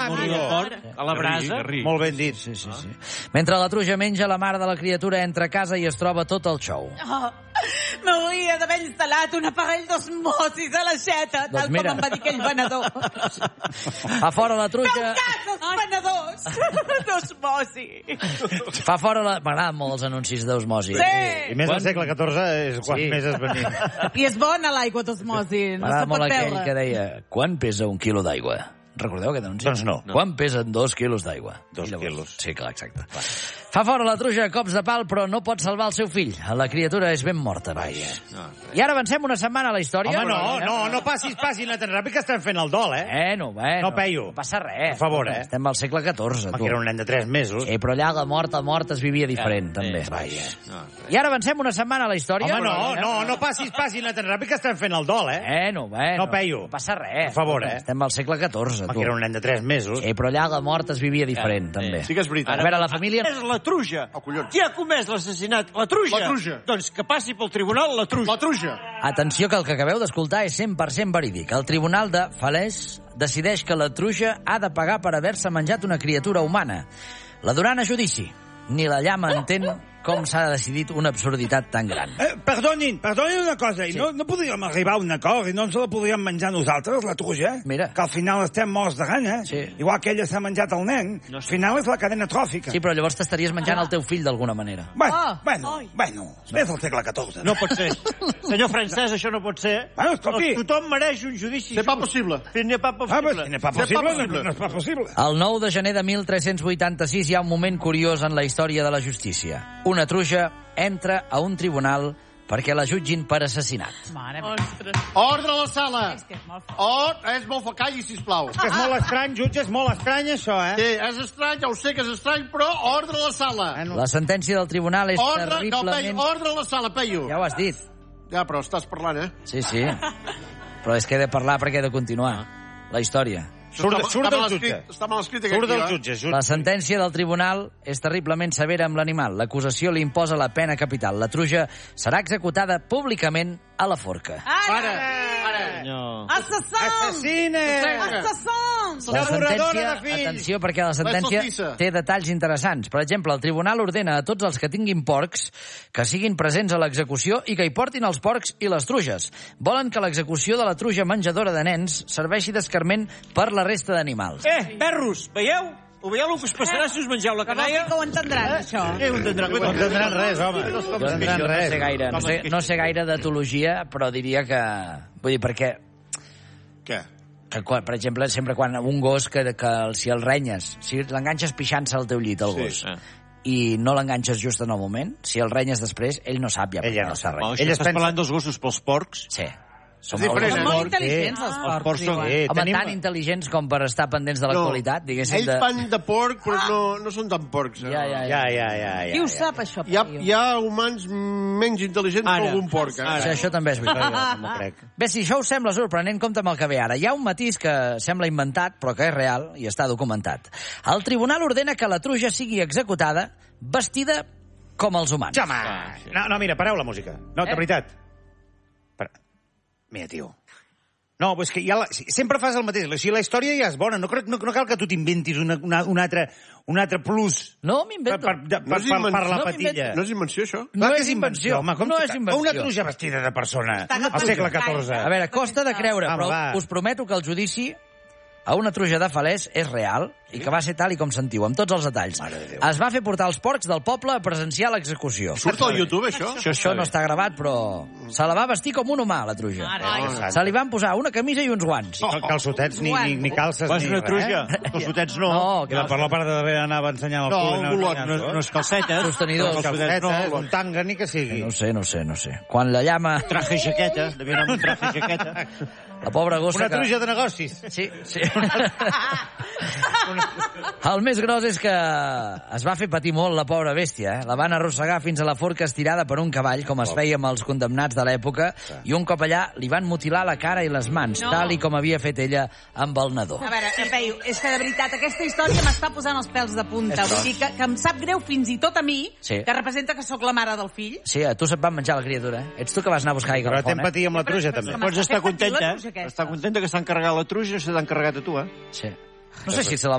morir de porc a la brasa. Molt ben dit. Sí. Mentre la truja menja, la mare de la criatura entra a casa i es troba tot el xou. M'hauria d'haver instal·lat un aparell d'osmosis a l'aixeta, tal com em va dir aquell venedor. Fa fora la truja... Els venedors d'osmosi. Fa fora la... M'agraden molt els anuncis d'osmosi. Sí. I més al segle XIV és quan més es venia. I és bona l'aigua d'osmosi, no se M'agrada pot molt aquell veure. que deia: quan pesa un quilo d'aigua? Recordeu aquest anunci? Doncs no. Quan pesen 2 quilos d'aigua? 2 quilos. Sí, clar, exacte. Fa fora la truja a cops de pal, però no pot salvar el seu fill. La criatura és ben morta, vaja. I ara avancem una setmana a la història. Home, no passis pàgina tan ràpid que estem fent el dol, Bueno. No, Peyu. No passa res. Per favor, Estem al segle XIV, Que era un nen de 3 mesos. Sí, però allà la mort es vivia diferent, també. Vaja. I ara avancem una setmana a la història. Home, no passis pàgina tan ràpid que estem fent el dol, Bueno. No, Peyu. No passa res. Per favor, Estem al segle XIV, Que era un nen de 3 mesos. Sí, però allà la mort es vivia diferent, també. Sí que és veritat. A veure, la família... És la truja. Qui ha comès l'assassinat? La truja. La truja. Doncs que passi pel tribunal la truja. La truja. Atenció, que el que acabeu d'escoltar és 100% verídic. El tribunal de Falaise decideix que la truja ha de pagar per haver-se menjat una criatura humana. La duran a judici. Ni la llama entén com s'ha decidit una absurditat tan gran. Perdonin una cosa, i no podríem arribar a un acord i no ens la podríem menjar nosaltres, la truja? Mira. Que al final estem morts de gana, Sí. igual que ella s'ha menjat el nen, al final és la cadena tròfica. Sí, però llavors t'estaries menjant el teu fill d'alguna manera. Bueno, és el segle XIV. No pot ser. Senyor Francesc, això no pot ser. Bueno, escolti. Tothom mereix un judici. C'est pas possible. N'est pas possible. N'est pas possible, no és pas possible. El 9 de gener de 1386 hi ha un moment curiós en la història de la justícia. Una truja entra a un tribunal perquè la jutgin per assassinat. Mare meva. Ordre a la sala. És que és molt fort. És molt fort. Calli, sisplau. Que és molt estrany, jutge, és molt estrany, això, Sí, és estrany, ja ho sé que és estrany, però ordre a la sala. La sentència del tribunal és terriblement... Ordre a la sala, Peyu. Ja ho has dit. Ja, però estàs parlant, Sí. Però és que he de parlar perquè he de continuar la història. Surt del jutge. Està mal escrit Surt del jutge. La sentència del tribunal és terriblement severa amb l'animal. L'acusació li imposa la pena capital. La truja serà executada públicament a la forca. Assassins! La sentència, atenció, perquè la sentència té detalls interessants. Per exemple, el tribunal ordena a tots els que tinguin porcs que siguin presents a l'execució i que hi portin els porcs i les truges. Volen que l'execució de la truja menjadora de nens serveixi d'escarment per la resta d'animals. Perros, veieu? Ho veieu el que us passarà si us mengeu la Que canalla? ho entendran, això. Ho entendran. No entendran res, home. No entendran res. No sé gaire d'etologia, però diria que... Vull dir, perquè... Què? Que, per exemple, sempre quan un gos que si el renyes, si l'enganxes pixant-se al teu llit, el gos, i no l'enganxes just en el moment, si el renyes després, ell no sap ja. Ella no sap res. Ell estàs parlant dels gossos pels porcs? Sí. És diferent, Són molt intel·ligents, els porcs. Home, tan intel·ligents com per estar pendents de l'actualitat, diguéssim. Ells fan de porc, però no són tan porcs. Ja. Qui ho sap, això? Hi ha humans menys intel·ligents que algun porc. Això també és veritat. Bé, si això us sembla sorprenent, compte amb el que ve ara. Hi ha un matís que sembla inventat, però que és real i està documentat. El tribunal ordena que la truja sigui executada vestida com els humans. Home, no, mira, pareu la música. No, de veritat. Mira, tio. No, és que sempre fas el mateix. Si la història ja és bona, no cal que tu t'inventis un altre plus. No m'invento. Per la patilla. No és invenció, això? No és invenció. Home, no és invenció. Una truja vestida de persona al segle XIV. A veure, costa de creure, però us prometo que el judici a una truja de Falaise és real i que va ser tal i com sentiu, amb tots els detalls. Es va fer portar els porcs del poble a presenciar l'execució. Surt al YouTube, això? Això no està gravat, però se la va vestir com un humà, la truja. Se li van posar una camisa i uns guants. Calçotets, ni calces, Vas ni una res. truja? Calçotets no. No, per la part d'haver anava ensenyant el cul. un culot, No és calcetes. Sostenidors. Calcetes, un tanga, ni que sigui. No sé. Quan la llama... Traje i jaqueta. Devia anar amb un traje i jaqueta. La pobra gossa Una truja de negocis. Sí. El més gros és que es va fer patir molt la pobra bèstia. La van arrossegar fins a la forca estirada per un cavall, com es feia amb els condemnats de l'època, i un cop allà li van mutilar la cara i les mans, tal i com havia fet ella amb el nadó. A veure, Peyu, és que de veritat, aquesta història m'està posant els pèls de punta. Vull dir que em sap greu fins i tot a mi, que representa que sóc la mare del fill. Sí, a tu se't van menjar la criatura. Ets tu que vas anar a buscar aigua al Però font, t'empatia amb la truja, també. Pots estar contenta. Està contenta que s'han carregat la truja i se t'han carregat a tu, Sí. No sé si se la